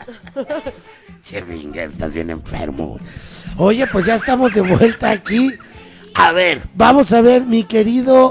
Scherzinger, estás bien enfermo. Oye, pues ya estamos de vuelta aquí. A ver, vamos a ver, mi querido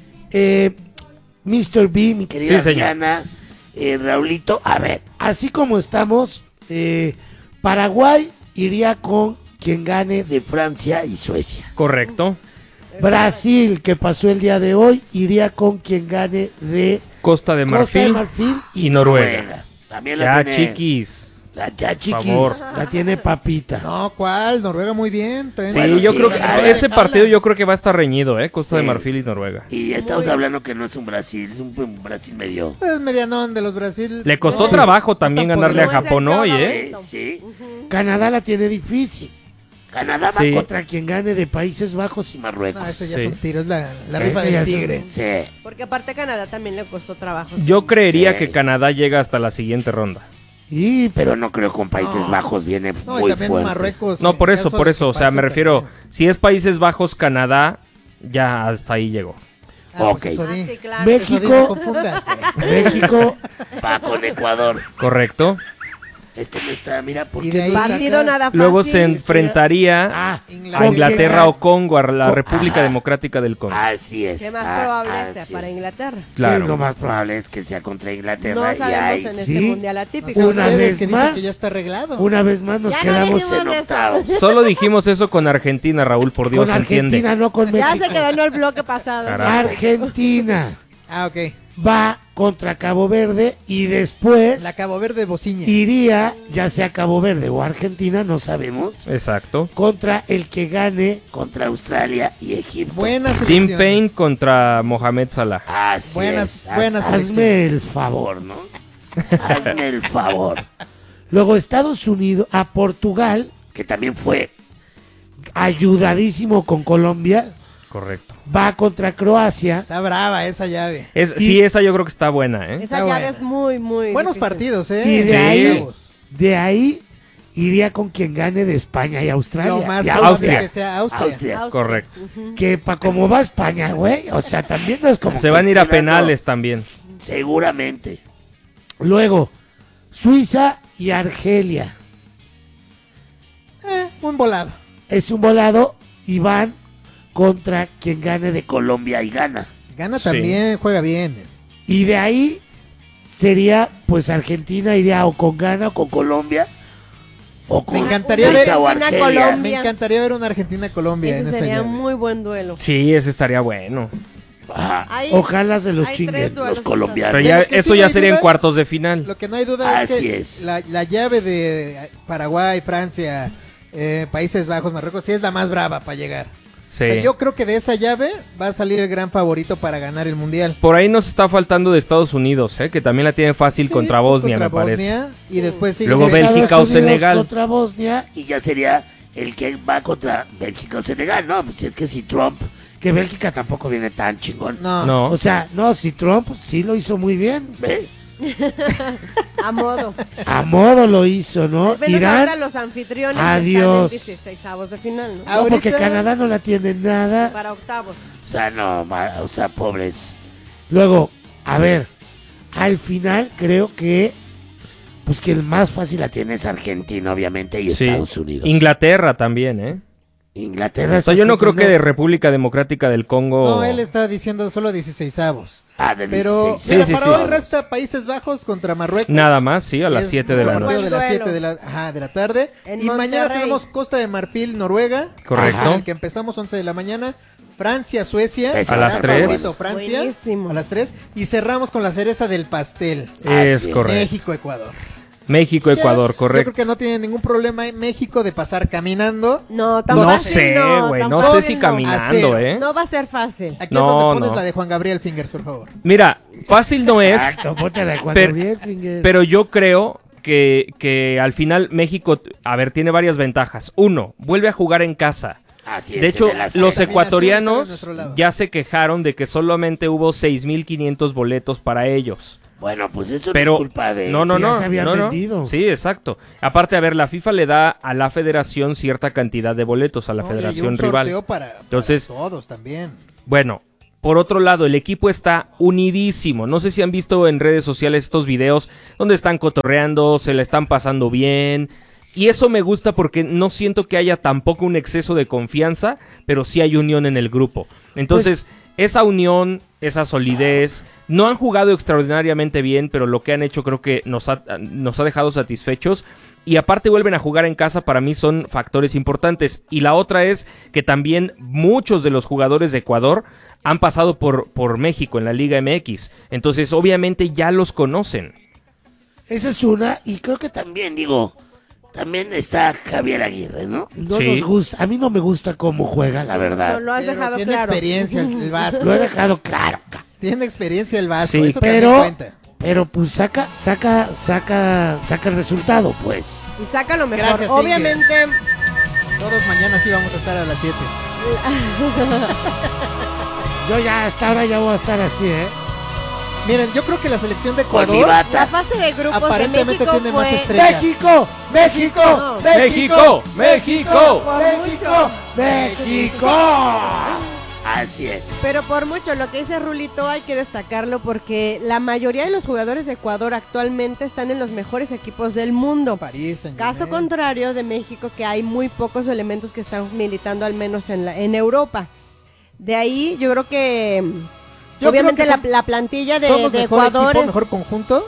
Mr. B, mi querida Diana, Raulito. A ver, así como estamos, Paraguay iría con quien gane de Francia y Suecia. Correcto. Brasil, que pasó el día de hoy, iría con quien gane de Costa de Marfil y Noruega. También ya, chiquis. Ya, chiquis. La tiene papita. No, ¿cuál? Noruega muy bien. Sí, bueno, yo creo que ese partido yo creo que va a estar reñido, Costa de Marfil y Noruega. Y estamos hablando que no es un Brasil, es un Brasil medio. Es medianón de los Brasil. Le costó trabajo también ganarle a Japón hoy, Sí. Canadá la tiene difícil. Canadá va contra quien gane de Países Bajos y Marruecos. No, eso ya son tiros, la rifa del tigre. Sí. Porque aparte Canadá también le costó trabajo. Yo creería que Canadá llega hasta la siguiente ronda. Sí, pero no creo con Países Bajos viene muy fuerte. Marruecos. No, por eso, o sea, me refiero, si es Países Bajos, Canadá, ya hasta ahí llegó. Ok. Pues sí, claro. México va con Ecuador. Correcto. No está, mira, porque partido nada fácil. Luego se enfrentaría a Inglaterra o Congo, a la República Democrática del Congo. Así es. ¿Qué más probable sea para Inglaterra? Claro. Sí, lo más probable es que sea contra Inglaterra. No sabemos en este mundial atípico. Una vez que dicen que ya está arreglado. Una vez más nos quedamos en octavos. Solo dijimos eso con Argentina, Raúl, por Dios, entiende. Argentina, no con México. Ya se quedó en el bloque pasado. Argentina. Ok. Va contra Cabo Verde y después la Cabo Verde bociña iría, ya sea Cabo Verde o Argentina, no sabemos. Exacto. Contra el que gane contra Australia y Egipto. Buenas Tim Payne contra Mohamed Salah. Buenas hazme el favor, ¿no? Hazme el favor. Luego Estados Unidos a Portugal, que también fue ayudadísimo con Colombia. Correcto. Va contra Croacia. Está brava esa llave. Sí, esa yo creo que está buena, Esa llave es muy buenos difícil. Partidos, Y de ahí iría con quien gane de España y Australia. Lo más Austria. Que sea Austria. Correcto. Que como va España, güey, o sea, también no es como se van a ir a penales también. Seguramente. Luego, Suiza y Argelia. Un volado. Es un volado y van contra quien gane de Colombia y Ghana. Ghana también juega bien. Y de ahí sería, pues Argentina iría o con Ghana o con Colombia. O con me encantaría ver Argentina-Colombia. Me encantaría ver una Argentina-Colombia. Ese sería muy buen duelo. Sí, ese estaría bueno. Ojalá se los chinguen los colombianos. Pero ya, eso ya sería en cuartos de final. Lo que no hay duda es que la llave de Paraguay, Francia, Países Bajos, Marruecos, sí es la más brava para llegar. Sí. O sea, yo creo que de esa llave va a salir el gran favorito para ganar el mundial. Por ahí nos está faltando de Estados Unidos, que también la tiene fácil contra Bosnia, me parece. Y después sigue luego Bélgica o Senegal. Contra Bosnia y ya sería el que va contra Bélgica o Senegal, ¿no? Pues es que si Trump, que Bélgica tampoco viene tan chingón. No. O sea, no, si Trump sí lo hizo muy bien, ¿ve? A modo. A modo lo hizo, ¿no? Irán, los anfitriones adiós. Están en 16avos de final, ¿no? No, porque Canadá no la tiene nada. Para octavos. O sea, no, o sea, pobres. Luego, a ver, al final creo que pues que el más fácil la tiene es Argentina, obviamente, y Estados Unidos. Inglaterra también, Inglaterra. Yo no creo que de República Democrática del Congo. No, él está diciendo solo 16avos. De 16. Pero para hoy resta Países Bajos contra Marruecos. Nada más, sí, a las 7 de la noche. De las 7 de la tarde. Y mañana tenemos Costa de Marfil, Noruega. Correcto. El que empezamos 11 de la mañana. Francia, Suecia. A las 3. Francia. Buenísimo. A las 3. Y cerramos con la cereza del pastel. Es correcto. México, Ecuador. México, Ecuador, correcto. Yo creo que no tiene ningún problema México de pasar caminando. No, no sé, güey. No sé si caminando, No va a ser fácil. Aquí es donde pones la de Juan Gabriel Fingers, por favor. Mira, fácil no es. Exacto, ponte la de Juan Gabriel Fingers. Pero yo creo que al final México, a ver, tiene varias ventajas. Uno, vuelve a jugar en casa. De hecho, los ecuatorianos ya se quejaron de que solamente hubo 6,500 boletos para ellos. Bueno, pues esto no es culpa de... No. se habían vendido. Sí, exacto. Aparte, a ver, la FIFA le da a la federación cierta cantidad de boletos, a la federación rival. Para entonces, todos también. Bueno, por otro lado, el equipo está unidísimo. No sé si han visto en redes sociales estos videos donde están cotorreando, se la están pasando bien. Y eso me gusta porque no siento que haya tampoco un exceso de confianza, pero sí hay unión en el grupo. Entonces, esa unión, esa solidez, no han jugado extraordinariamente bien, pero lo que han hecho creo que nos ha dejado satisfechos. Y aparte vuelven a jugar en casa, para mí son factores importantes. Y la otra es que también muchos de los jugadores de Ecuador han pasado por México en la Liga MX. Entonces, obviamente ya los conocen. Esa es una, y creo que también, también está Javier Aguirre, ¿no? Sí. Nos gusta, a mí no me gusta cómo juega, la verdad. No lo has dejado tiene claro. experiencia el Vasco. Lo he dejado claro. Tiene experiencia el Vasco, Sí, eso también cuenta. Pero pues saca el resultado, pues. Y saca lo mejor. Gracias, Obviamente, Todos mañana sí vamos a estar a las 7. Yo ya hasta ahora ya voy a estar así, ¿eh? Miren, yo creo que la selección de Con mi Ecuador bata. la fase de grupos de aparentemente México tiene más fue... estrellas. ¡México! ¡México! No. ¡México! ¡México! Por ¡México! mucho. ¡México! Así es. Pero por mucho, lo que dice Rulito hay que destacarlo porque la mayoría de los jugadores de Ecuador actualmente están en los mejores equipos del mundo. París, Saint-Germain. Caso contrario de México, que hay muy pocos elementos que están militando al menos en Europa. De ahí yo creo que obviamente creo que la plantilla de somos mejor Ecuador equipo, es- mejor conjunto.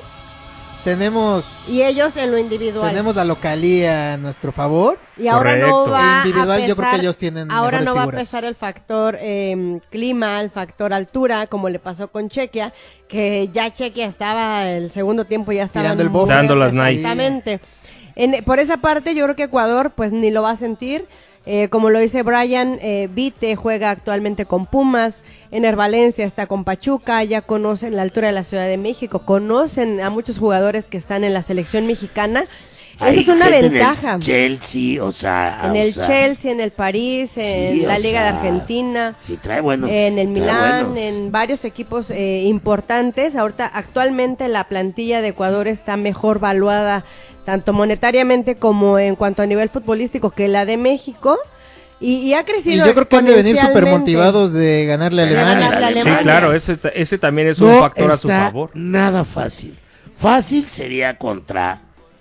Tenemos y ellos en lo individual. la localía a nuestro favor. Y ahora Correcto. no va Individual, a yo creo pesar, que ellos tienen ahora mejores no va a figuras. pesar el factor clima, el factor altura, como le pasó con Chequia, que ya Chequia estaba el segundo tiempo ya estaba Tirando el muy- bofe. Dando las nice. Exactamente. Por esa parte yo creo que Ecuador pues ni lo va a sentir. Como lo dice Brian, Vite juega actualmente con Pumas, Ener Valencia está con Pachuca, ya conocen la altura de la Ciudad de México, conocen a muchos jugadores que están en la selección mexicana. Esa Hay es una gente ventaja. En el Chelsea, o sea. En el Chelsea, en el París, en sí, la o Liga de sea, Argentina, Sí, trae buenos. en el trae Milán, buenos. en varios equipos importantes. Ahorita, actualmente la plantilla de Ecuador está mejor valuada, tanto monetariamente como en cuanto a nivel futbolístico, que la de México. Y ha Y crecido yo creo que han de venir súper exponencialmente. motivados de ganarle a De Alemania. ganarle a Sí, Alemania. claro, ese también es un No factor a su está favor. nada fácil. Fácil sería contra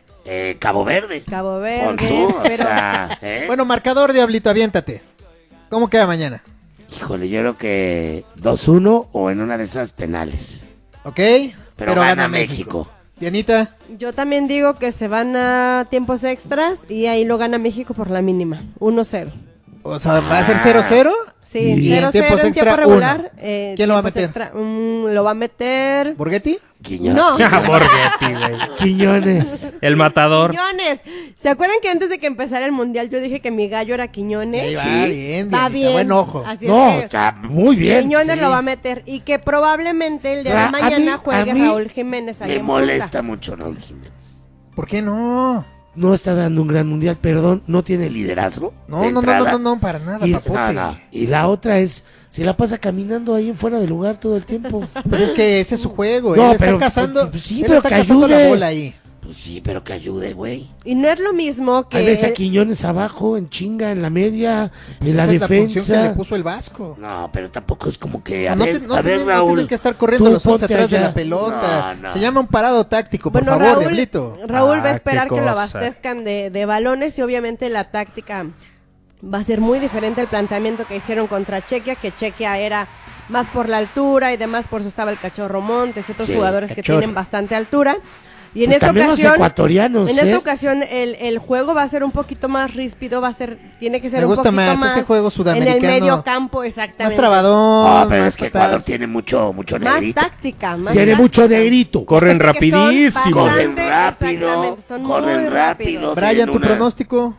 Cabo Verde. Cabo Pon Verde, tú, o pero sea, Bueno, marcador, Diablito, aviéntate. ¿Cómo queda mañana? Híjole, yo creo que 2-1 o en una de esas penales. ¿Ok? Pero gana México. Dianita, yo también digo que se van a tiempos extras y ahí lo gana México por la mínima, 1-0. o sea, ¿va a ser 0-0? Sí, Y en 0-0 tiempos en extra, tiempo regular. ¿Quién lo va a tiempos meter? extra, lo va a meter... ¿Borghetti? Quiñones. No. Borghetti, güey. Quiñones. El matador. Quiñones. ¿Se acuerdan que antes de que empezara el mundial yo dije que mi gallo era Quiñones? Ahí va, Sí. bien, Va Dianita, bien. buen ojo. Así No, es que está muy bien. Quiñones sí. lo va a meter y que probablemente el día de A mañana mí- juegue a mí Raúl Jiménez ahí Me en molesta punta. mucho Raúl Jiménez. ¿Por qué no? No está dando un gran mundial, perdón, no tiene liderazgo. No, de no, no, entrada. no, no, para nada, Y, papote. no, no. Y la otra es, se la pasa caminando ahí en fuera de lugar todo el tiempo. Pues es que ese es su juego. No, Él está pero- cazando, pues sí, él pero está que cazando la ayude. bola ahí. Pues sí, pero que ayude, güey. Y no es lo mismo Ahí ves a que Quiñones abajo, en chinga, en la media, Pues en la esa es la función que le defensa. puso el Vasco. No, pero tampoco es como que, a No, ver, no a ver, tienen, no Raúl. tienen que estar corriendo tú los 11 ponte atrás de allá. la pelota. No, no. Se llama un parado táctico, por bueno, favor, Raúl Diablito. va a esperar qué que lo cosa. abastezcan de balones y obviamente la táctica va a ser muy diferente al planteamiento que hicieron contra Chequia, que Chequia era más por la altura y demás, por eso estaba el Cachorro Montes y otros Sí, jugadores que Cachorro. tienen bastante altura. Y en Pues esta también los ocasión, ecuatorianos, en esta ¿eh? ocasión el juego va a ser un poquito más ríspido, tiene que ser Me un gusta poquito más ese juego en sudamericano. el medio campo, Más exactamente. trabadón, Ah, pero más es que patadas. Ecuador tiene mucho Más negrito. táctica, más Tiene táctica. mucho negrito. Corren Fíjate que son rapidísimo. Corren bastante, rápido, exactamente, son corren muy rápido. rápidos. Brian, tienen tu una- pronóstico.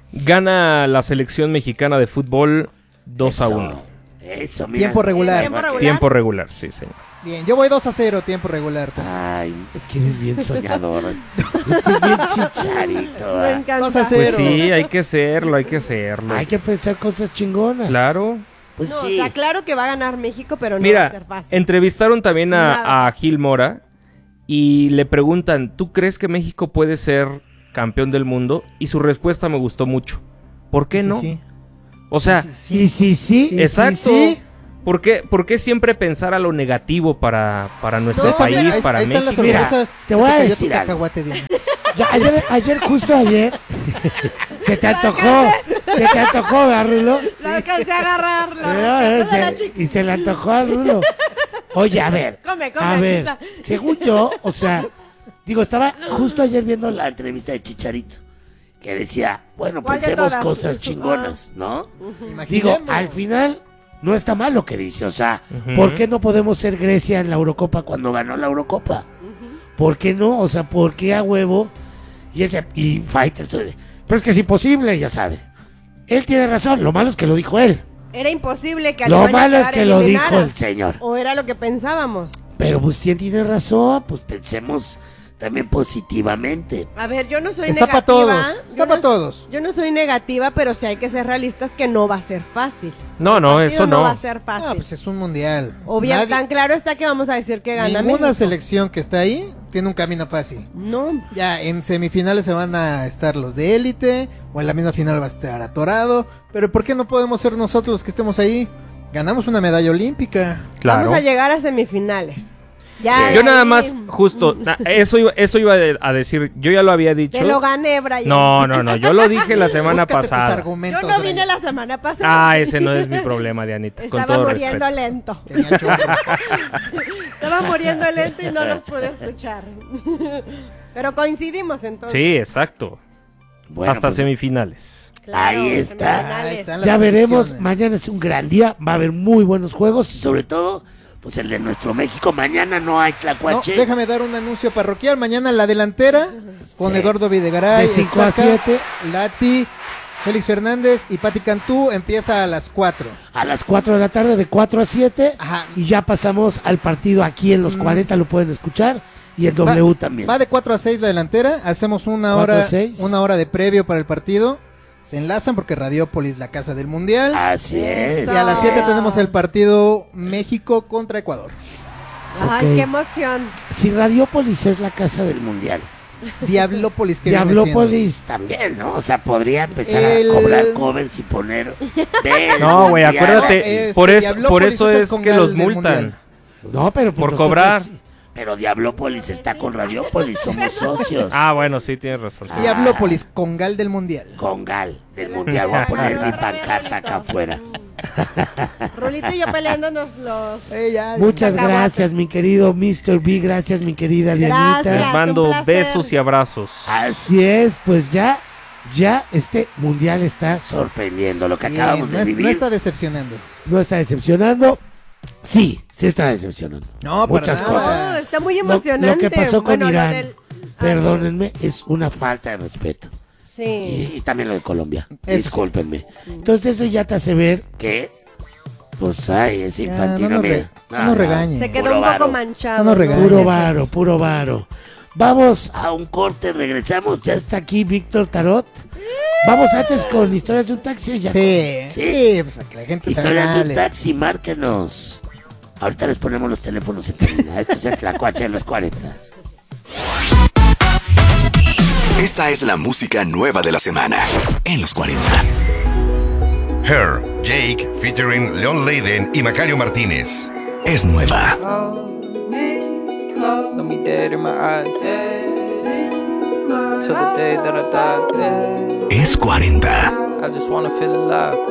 Gana la selección mexicana de fútbol 2-1. Eso, mira. Tiempo regular. Tiempo regular. Tiempo regular, sí, señor. Bien, yo voy 2-0, tiempo regular. Ay, es que eres bien soñador. Es bien chicharito. Me ¿eh? encanta. Vas a hacer- Pues Pero- sí, hay que hacerlo, hay que hacerlo. Hay que pensar cosas chingonas. Claro. Pues No, sí. o sea, claro que va a ganar México, pero no va a ser Mira, fácil. entrevistaron también Nada. a Gil Mora y le preguntan, ¿tú crees que México puede ser campeón del mundo? Y su respuesta me gustó mucho. ¿Por qué Sí, no? sí. O sea, Sí, Y sí, sí. sí, exacto. sí. ¿Por qué siempre pensar a lo negativo para nuestro país, para México? Están las sorpresas. Mira, te voy a decir algo. Ayer, justo ayer, se te antojó, ¿verdad, Rulo? No alcancé a agarrarlo. Y se le antojó a Rulo. Oye, a ver, según yo, o sea, digo, estaba justo ayer viendo la entrevista de Chicharito, que decía, bueno, pensemos cosas chingonas, ¿no? Digo, al final no está mal lo que dice, o sea, ¿por qué no podemos ser Grecia en la Eurocopa cuando ganó la Eurocopa? ¿Por qué no? O sea, ¿por qué a huevo? Y Fighters, pero es que es imposible, ya sabes. Él tiene razón, lo malo es que lo dijo él. Era imposible que Alemania lo malo es que lo dijo el señor. O era lo que pensábamos. Pero Bustién tiene razón, pues pensemos también positivamente. A ver, yo no soy Está negativa. Está para todos. Yo no soy negativa, pero sí hay que ser realistas que no va a ser fácil. No, eso no. No va a ser fácil. No, pues es un mundial. Obviamente, tan claro está que vamos a decir que gana Ninguna México. selección que está ahí tiene un camino fácil. No. Ya en semifinales se van a estar los de élite, o en la misma final va a estar atorado. Pero ¿por qué no podemos ser nosotros los que estemos ahí? Ganamos una medalla olímpica. Claro. Vamos a llegar a semifinales. Ya, yo nada más, justo, eso iba a decir, yo ya lo había dicho. Te lo gané, Brian. No, yo lo dije la semana pasada. Yo no vine la semana pasada. Ese no es mi problema, Dianita. Estaba con todo muriendo respeto. lento. Estaba muriendo lento y no los pude escuchar. Pero coincidimos entonces. Sí, exacto. Bueno, hasta pues, semifinales. Claro, ahí está. semifinales. Ya veremos, mañana es un gran día, va a haber muy buenos juegos y sobre todo, pues el de nuestro México. Mañana no hay tlacuache. No, déjame dar un anuncio parroquial. Mañana la delantera con Sí. Eduardo Videgaray, De 5 a 7. Lati, Félix Fernández y Pati Cantú. Empieza a las 4. A las 4 de la tarde, de 4 a 7. Ajá. Y ya pasamos al partido aquí en los 40, lo pueden escuchar. Y en W también. Va de 4 a 6 la delantera. Hacemos una 4 a hora, 6. una hora de previo para el partido. Se enlazan porque Radiópolis, la casa del mundial. Así es. Y a las 7 tenemos el partido México contra Ecuador. Ay, Ok. qué emoción. Si Radiópolis es la casa del mundial, Diablópolis, que Diablópolis también, ¿no? O sea, podría empezar El- a cobrar covers y poner. No, güey, acuérdate, No, por Diablópolis eso es el es que Congal los del multan. mundial. No, pero Por nosotros cobrar. sí. Pero Diablópolis está con Radiópolis, somos socios. Bueno, sí, tienes razón. Diablópolis, Congal del mundial. Con Gal del mundial, voy a poner mi pancarta acá afuera. Rulito y yo peleándonos los... Muchas Cacahuate. gracias, mi querido Mr. B, gracias, mi querida Dianita. Gracias. Les mando un placer. besos y abrazos. Así es, pues ya este mundial está sorprendiendo lo que Bien, acabamos de vivir. no está decepcionando. No está decepcionando. Sí está decepcionando. No, para muchas nada. cosas. No, está muy Lo emocionante. que pasó con Bueno, lo Irán, del- perdónenme, es una falta de respeto. Sí. Y también lo de Colombia. Eso. Discúlpenme. Entonces eso ya te hace ver que, pues, ay, ese Ya, infantino, no nos mira. no nos regañen. Se quedó Puro un poco varo. manchado. No nos regañes. Puro varo. Vamos a un corte, regresamos. Ya está aquí Víctor Tarot. Vamos antes con historias de un taxi. Ya Sí, pues para que la gente se historias de un gane. taxi, márquenos. Ahorita les ponemos los teléfonos en cabina. Esto es el Tlacuache de los 40. Esta es la música nueva de la semana en los 40. Her, Jake, featuring Leon Leiden y Macario Martínez. Es nueva. Look me dead in my eyes. Till the day that I die. Es 40. I just wanna feel alive.